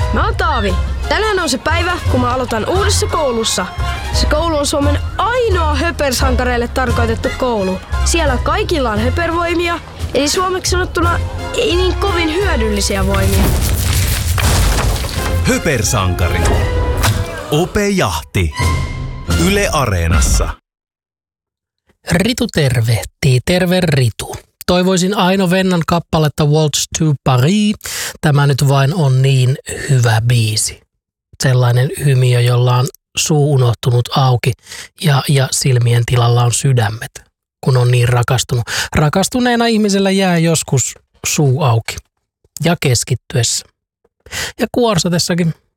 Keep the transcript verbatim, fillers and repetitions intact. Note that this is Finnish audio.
Mä oon Taavi. Tänään on se päivä, kun mä aloitan uudessa koulussa. Se koulu on Suomen ainoa höpersankareille tarkoitettu koulu. Siellä kaikilla on höpervoimia, eli suomeksi sanottuna ei niin kovin hyödyllisiä voimia. Höpersankari. Ope Jahti. Yle Areenassa. Ritu tervehtii. Terve Ritu. Toivoisin Aino Vennan kappaletta Waltz to Paris. Tämä nyt vain on niin hyvä biisi. Sellainen hymiö, jolla on suu unohtunut auki ja, ja silmien tilalla on sydämet, kun on niin rakastunut. Rakastuneena ihmisellä jää joskus suu auki ja keskittyessä. Ja kuorsatessakin.